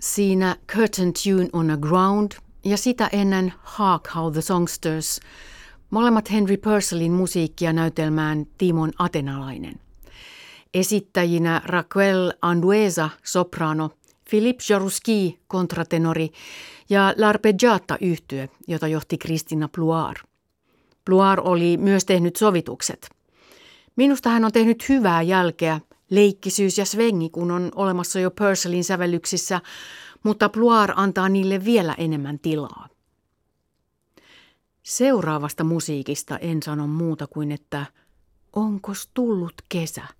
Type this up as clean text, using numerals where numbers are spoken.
siinä Curtain Tune on a Ground ja sitä ennen Hark How the Songsters, molemmat Henry Purcellin musiikkia näytelmään Timon Atenalainen. Esittäjinä Raquel Andueza, soprano, Philippe Jarouski, kontratenori ja L'Arpeggiata-yhtye, jota johti Christina Pluar. Pluar oli myös tehnyt sovitukset. Minusta hän on tehnyt hyvää jälkeä, leikkisyys ja svengi, kun on olemassa jo Purcellin sävellyksissä, mutta Pluar antaa niille vielä enemmän tilaa. Seuraavasta musiikista en sano muuta kuin, että onkos tullut kesä?